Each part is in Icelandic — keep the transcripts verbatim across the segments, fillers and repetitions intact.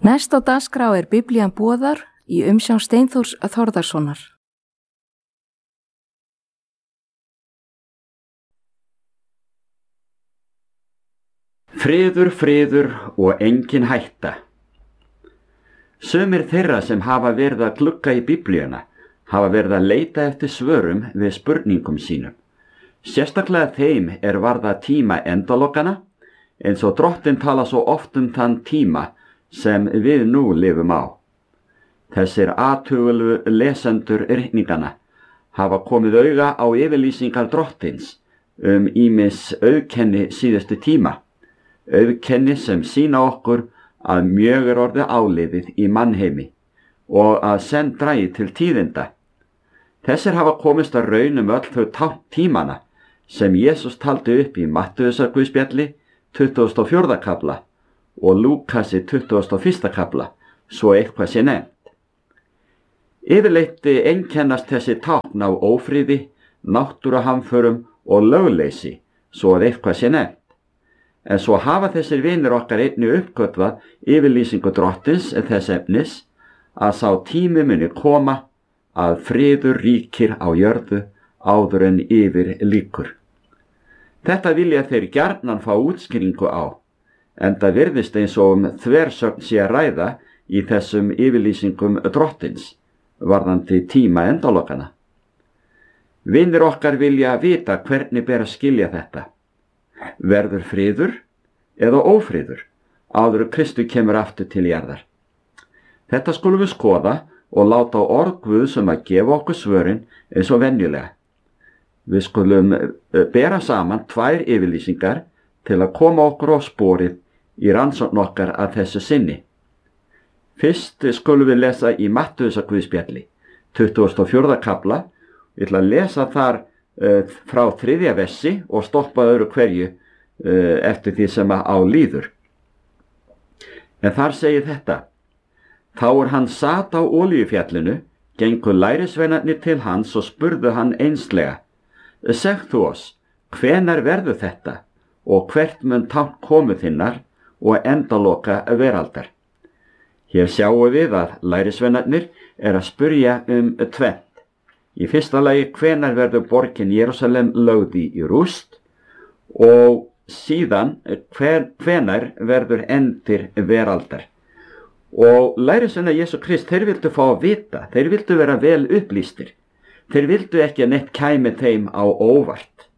Næst á dagskrá er Biblían boðar í umsjón Steinþórs Þórðarsonar. Friður, friður og engin hætta. Sumir þeirra sem hafa verið að glugga í Biblíuna hafa verið að leita eftir svörum við spurningum sínum. Sérstaklega þeim er varða tíma endalokana, eins og Drottinn tala svo oft um þann tíma sem við nú lifum á. Þessir athugulu lesendur ritningana hafa komið auga á yfirlýsingar Drottins um ýmis auðkenni síðustu tíma, auðkenni sem sýna okkur að mjög er orðið áliðið í mannheimi og að senn dragi til tíðinda. Þessir hafa komist að raun um öll þau tákn tímana sem Jesús taldi upp í Mattheusarguðspjalli tuttugasta og fjórða kafla og Lúkasi tuttugasta og fyrsta kafla, svo eitthvað sé nefnt. Yfirleitt einkennast þessi tákn á ófriði, náttúruhamförum og lögleysi, svo að eitthvað sé nefnt. En svo hafa þessir vinir okkar einnig uppgötvað yfirlýsingu Drottins þess efnis að sá tími muni koma að friður ríkir á jörðu áður en yfir lýkur. Þetta vilja þeir gjarnan fá útskýringu á, enda virðist eins og um þversögn sé að ræða í þessum yfirlýsingum Drottins, varðandi tíma endalokana. Vinir okkar vilja vita hvernig ber að skilja þetta. Verður friður eða ófriður áður en Kristur kemur aftur til jarðar? Þetta skulum við skoða og láta orð Guðs um að gefa okkur svörin eins og venjulega. Við skulum bera saman tvær yfirlýsingar til að koma okkur á sporið í rannsókn okkar að þessu sinni. Fyrst skulum við lesa í Mattheusarguðspjalli, tuttugasta og fjórða kafla. Ég ætla að lesa þar uh, frá þriðja versi og stoppa öðru hverju uh, eftir því sem á líður. En þar segir þetta: Þá er hann sat á Olíufjallinu, gengu lærisveinarnir til hans og spurðu hann einslega: Segð þú oss, hvenær verður þetta og hvert mun tákn komu þinnar og endaloka veraldar? Hér sjáum við að lærisveinarnir er að spyrja um tvennt. Í fyrsta lagi, hvenær verður borgin Jerúsalem lögð í rúst, og síðan hver, hvenær verður endir veraldar. Og lærisveinar Jesú Krist, þeir vildu fá að vita, þeir vildu vera vel upplýstir. Þeir vildu ekki að neitt kæmi þeim á óvart.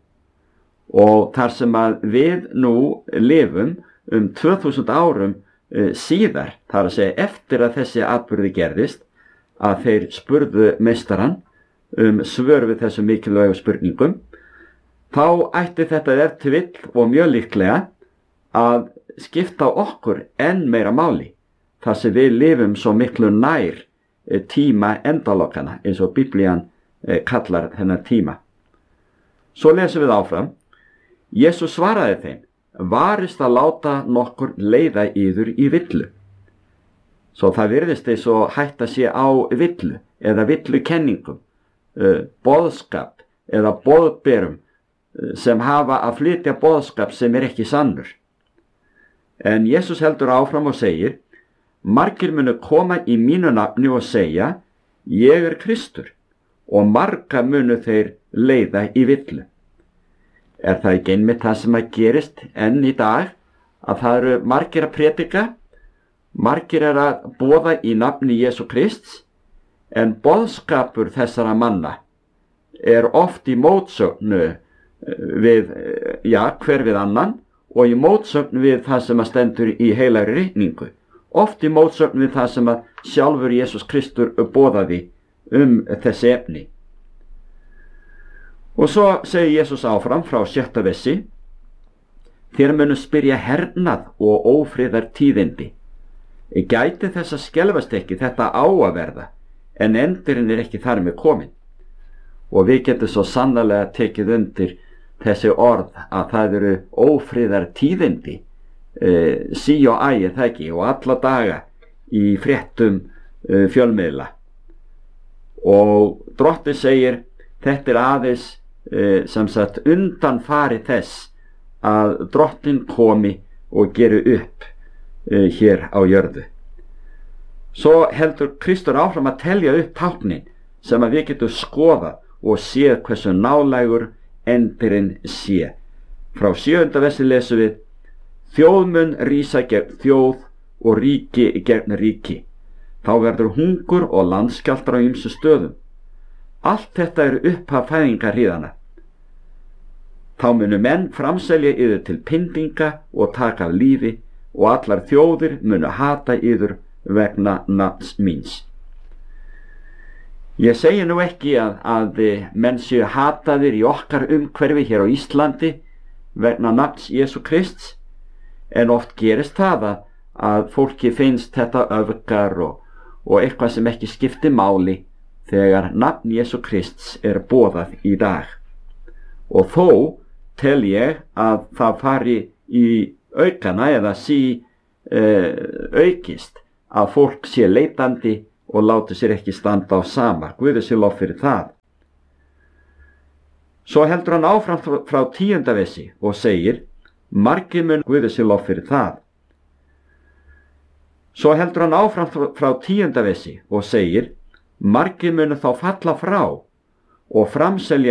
Og þar sem að við nú lifum um tvö þúsund árum uh, síðar, þar að segja eftir að þessi atburði gerðist, að þeir spurðu meistarann um svör við þessu mikilvægu spurningum, þá ætti þetta ef til vill og mjög líklega að skipta okkur enn meira máli, þar sem við lifum svo miklu nær tíma endalokana, eins og Biblían eh, kallar þennan tíma. Svo lesum við áfram. Jesús svaraði þeim: Varist að láta nokkur leiða yður í villu. Svo það virðist eins og hætta sé á villu eða villukenningum, eh, boðskap eða boðberum eh, sem hafa að flytja boðskap sem er ekki sannur. En Jesús heldur áfram og segir: Margir munu koma í mínu nafni og segja: Ég er Kristur, og marga munu þeir leiða í villu. Er það ekki einmitt það sem að gerist enn í dag, að það eru margir að predika, margir er að boða í nafni Jesú Krists, en boðskapur þessara manna er oft í mótsögnu við, já, hver við annan, og í mótsögnu við það sem að stendur í heilagri ritningu. Oft í mótsögn við það sem að sjálfur Jesús Kristur boðaði um þessi efni. Og svo segir Jesús áfram frá sjötta versi: Þér munu spyrja hernað og ófriðar tíðindi. Gæti þess að skelfast ekki þetta á að verða, en endurinn er ekki þar með komin. Og við getum svo sannarlega tekið undir þessi orð að það eru ófriðar tíðindi. Uh, sí og æ, það ekki, og alla daga í fréttum uh, fjölmiðla. Og Drottinn segir: Þetta er aðeins uh, sem sagt undanfari þess að Drottinn komi og geri upp uh, hér á jörðu. Svo heldur Kristur áfram að telja upp táknin sem að við getum skoða og séð hversu nálægur endirinn sé. Frá sjöunda versi lesum við: þjóð mun rísa gegn þjóð og ríki gegn ríki. Þá verður hungur og landskjálftar á ýmsum stöðum. Allt þetta er upphaf fæðingarhríðanna. Þá munu menn framselja yður til pyndinga og taka af lífi, og allar þjóðir munu hata yður vegna nafns míns. Ég segi nú ekki að, að menn séu hataðir í okkar umhverfi hér á Íslandi vegna nafns Jesú Krists, en oft gerist það að, að fólki finnst þetta öfgar og, og eitthvað sem ekki skiptir máli þegar nafn Jesú Krists er boðað í dag. Og þó tel ég að það fari í aukana eða sí uh, aukist að fólk sé leitandi og láti sér ekki standa á sama. Guði sé lof fyrir það. Svo heldur hann áfram frá tíunda versi og segir: margir mun Guði sé lof fyrir það. Svo heldur hann áfram frá tíunda versi og segir: margir munu þá falla frá og framselja